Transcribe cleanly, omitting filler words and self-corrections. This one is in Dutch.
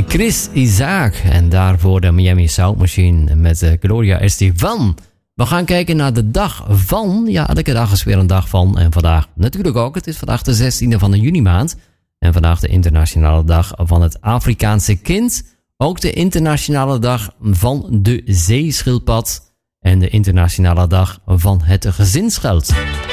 Chris Isaac. En daarvoor de Miami Sound Machine met Gloria Estefan. We gaan kijken naar de dag van. Ja, elke dag is weer een dag van. En vandaag natuurlijk ook. Het is vandaag de 16e van de juni maand. En vandaag de internationale dag van het Afrikaanse kind. Ook de internationale dag van de zeeschildpad. En de internationale dag van het gezinsgeld.